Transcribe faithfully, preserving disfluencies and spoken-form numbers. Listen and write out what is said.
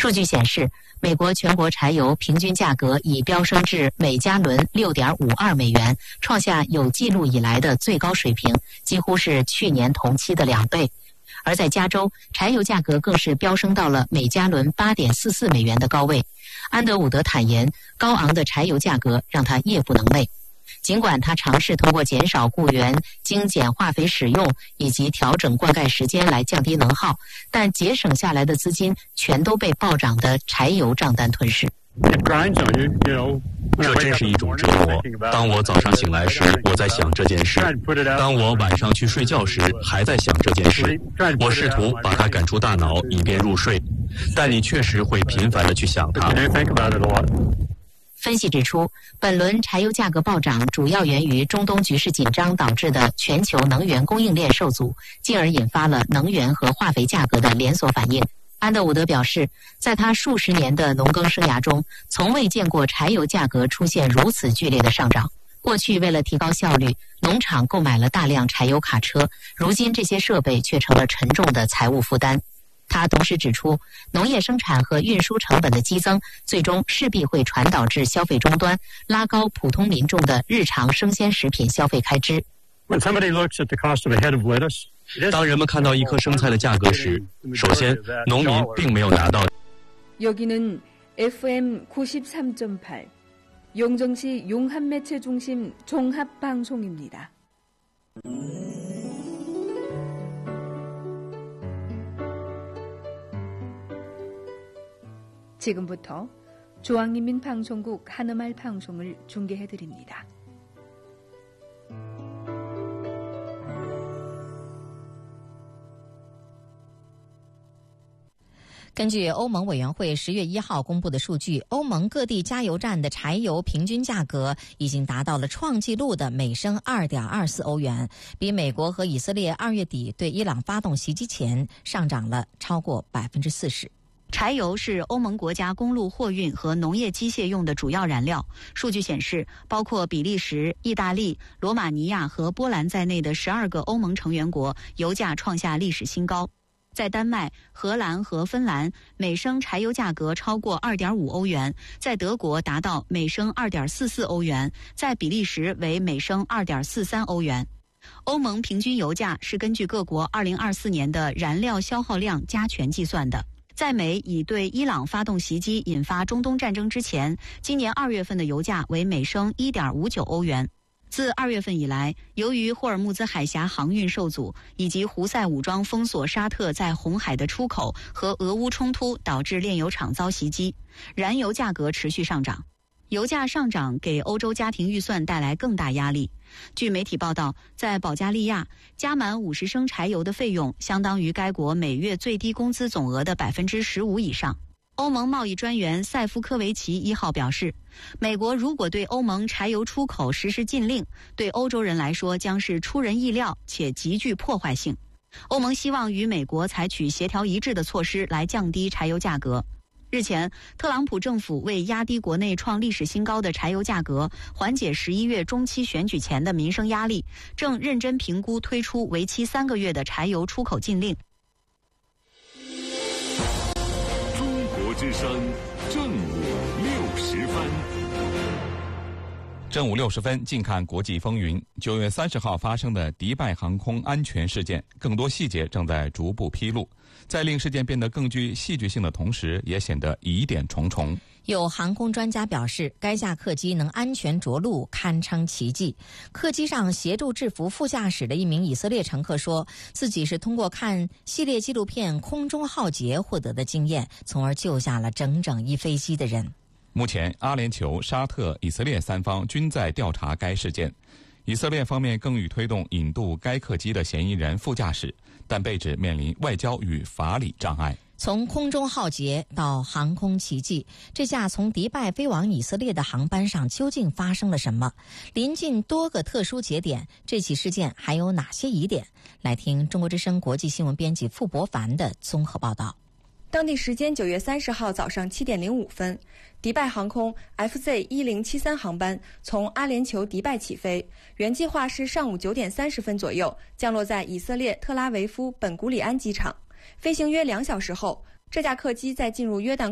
数据显示，美国全国柴油平均价格已飙升至每加仑 六点五二美元，创下有记录以来的最高水平，几乎是去年同期的两倍。而在加州，柴油价格更是飙升到了每加仑 八点四四美元的高位。安德伍德坦言，高昂的柴油价格让他夜不能寐。尽管他尝试通过减少雇员、精简化肥使用以及调整灌溉时间来降低能耗，但节省下来的资金全都被暴涨的柴油账单吞噬。 这真是一种折磨。当我早上醒来时，我在想这件事；当我晚上去睡觉时，还在想这件事。我试图把它赶出大脑，以便入睡，但你确实会频繁地去想它。 分析指出，本轮柴油价格暴涨主要源于中东局势紧张导致的全球能源供应链受阻，进而引发了能源和化肥价格的连锁反应。安德伍德表示，在他数十年的农耕生涯中，从未见过柴油价格出现如此剧烈的上涨。过去为了提高效率，农场购买了大量柴油卡车，如今这些设备却成了沉重的财务负担。他同时指出，农业生产和运输成本的激增，最终势必会传导至消费终端，拉高普通民众的日常生鲜食品消费开支。 当人们看到一颗生菜的价格时，首先，农民并没有拿到。 여기는 에프엠 구십삼 점 팔 용정시 용합매체중심 종합방송입니다. 지금부터 중앙인민방송국 한음알 방송을 중계해드립니다. 根据欧盟委员会十月一号公布的数据，欧盟各地加油站的柴油平均价格已经达到了创纪录的每升 二点二四欧元，比美国和以色列二月底对伊朗发动袭击前上涨了超过 百分之四十。 柴油是欧盟国家公路货运和农业机械用的主要燃料。数据显示，包括比利时、意大利、罗马尼亚和波兰在内的十二个欧盟成员国油价创下历史新高。在丹麦、荷兰和芬兰，每升柴油价格超过 二点五欧元；在德国达到每升 二点四四欧元；在比利时为每升 二点四三欧元。欧盟平均油价是根据各国二零二四年的燃料消耗量加权计算的。 在美已对伊朗发动袭击引发中东战争之前，今年二月份的油价为每升 一点五九欧元。自二月份以来，由于霍尔木兹海峡航运受阻，以及胡塞武装封锁沙特在红海的出口和俄乌冲突导致炼油厂遭袭击，燃油价格持续上涨。 油价上涨给欧洲家庭预算带来更大压力。据媒体报道，在保加利亚，加满五十升柴油的费用相当于该国每月最低工资总额的 百分之十五 以上。欧盟贸易专员塞夫科维奇一号表示，美国如果对欧盟柴油出口实施禁令，对欧洲人来说将是出人意料且极具破坏性。欧盟希望与美国采取协调一致的措施来降低柴油价格。 日前，特朗普政府为压低国内创历史新高的柴油价格，缓解十一月中期选举前的民生压力，正认真评估推出为期三个月的柴油出口禁令。 中国之声正午六十分。 正午六十分，近看国际风云。九月三十号发生的迪拜航空安全事件，更多细节正在逐步披露。在令事件变得更具戏剧性的同时，也显得疑点重重。 有航空专家表示，该架客机能安全着陆，堪称奇迹。客机上协助制服副驾驶的一名以色列乘客说，自己是通过看系列纪录片《空中浩劫》获得的经验，从而救下了整整一飞机的人。 目前，阿联酋、沙特、以色列三方均在调查该事件。以色列方面更欲推动引渡该客机的嫌疑人副驾驶，但被指面临外交与法理障碍。 从空中浩劫到航空奇迹，这架从迪拜飞往以色列的航班上究竟发生了什么？临近多个特殊节点，这起事件还有哪些疑点？来听中国之声国际新闻编辑傅博凡的综合报道。 当地时间九月三十号早上七点零五分，迪拜航空 F Z 一零七三航班从阿联酋迪拜起飞，原计划是上午九点三十分左右降落在以色列特拉维夫本古里安机场。飞行约两小时后，这架客机在进入约旦